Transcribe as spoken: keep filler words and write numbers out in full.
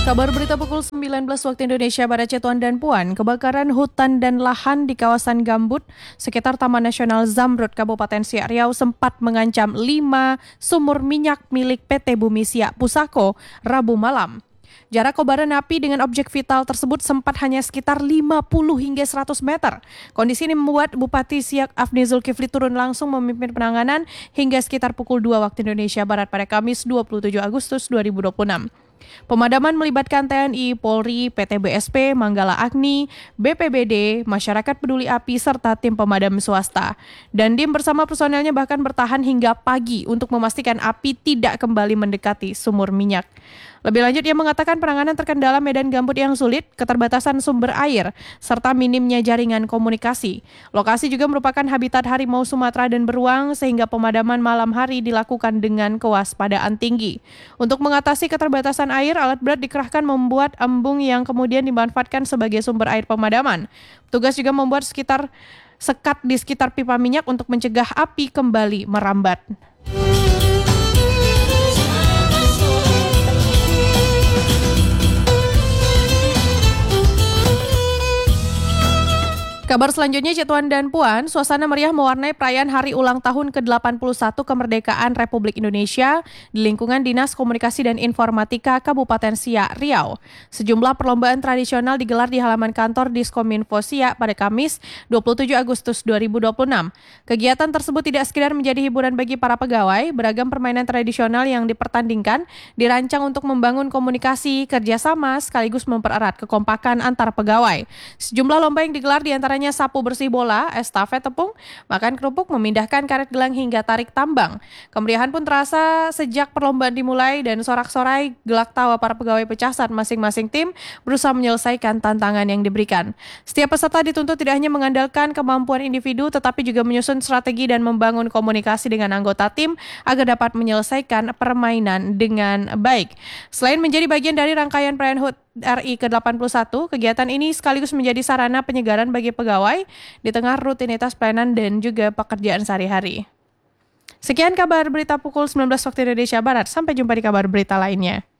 Kabar berita pukul sembilan belas waktu Indonesia Barat, Cetuan dan Puan. Kebakaran hutan dan lahan di kawasan gambut sekitar Taman Nasional Zamrud, Kabupaten Siak Riau sempat mengancam lima sumur minyak milik P T Bumi Siak Pusako Rabu malam. Jarak kobaran api dengan objek vital tersebut sempat hanya sekitar lima puluh hingga seratus meter. Kondisi ini membuat Bupati Siak Afni Zulkifli turun langsung memimpin penanganan hingga sekitar pukul dua waktu Indonesia Barat pada Kamis dua puluh tujuh Agustus dua ribu dua puluh enam. Pemadaman melibatkan T N I, Polri, P T B S P, Manggala Agni, B P B D, Masyarakat Peduli Api, serta tim pemadam swasta. Dandim bersama personelnya bahkan bertahan hingga pagi untuk memastikan api tidak kembali mendekati sumur minyak. Lebih lanjut, ia mengatakan penanganan terkendala medan gambut yang sulit, keterbatasan sumber air, serta minimnya jaringan komunikasi. Lokasi juga merupakan habitat harimau Sumatera dan beruang, sehingga pemadaman malam hari dilakukan dengan kewaspadaan tinggi. Untuk mengatasi keterbatasan air, alat berat dikerahkan membuat embung yang kemudian dimanfaatkan sebagai sumber air pemadaman. Petugas juga membuat sekitar sekat di sekitar pipa minyak untuk mencegah api kembali merambat. Kabar selanjutnya, Cetuan dan Puan, suasana meriah mewarnai perayaan Hari Ulang Tahun ke delapan puluh satu Kemerdekaan Republik Indonesia di lingkungan Dinas Komunikasi dan Informatika Kabupaten Siak Riau. Sejumlah perlombaan tradisional digelar di halaman kantor Diskominfo Siak pada Kamis dua puluh tujuh Agustus dua ribu dua puluh enam. Kegiatan tersebut tidak sekedar menjadi hiburan bagi para pegawai, beragam permainan tradisional yang dipertandingkan dirancang untuk membangun komunikasi, kerjasama, sekaligus mempererat kekompakan antar pegawai. Sejumlah lomba yang digelar di antara sapu bersih bola, estafet tepung, makan kerupuk, memindahkan karet gelang hingga tarik tambang. Kemeriahan pun terasa sejak perlombaan dimulai dan sorak-sorai gelak tawa para pegawai pecah saat masing-masing tim berusaha menyelesaikan tantangan yang diberikan. Setiap peserta dituntut tidak hanya mengandalkan kemampuan individu tetapi juga menyusun strategi dan membangun komunikasi dengan anggota tim agar dapat menyelesaikan permainan dengan baik. Selain menjadi bagian dari rangkaian perayaan H U T R I ke delapan puluh satu, kegiatan ini sekaligus menjadi sarana penyegaran bagi pegawai di tengah rutinitas pelayanan dan juga pekerjaan sehari-hari. Sekian kabar berita pukul sembilan belas waktu Indonesia Barat. Sampai jumpa di kabar berita lainnya.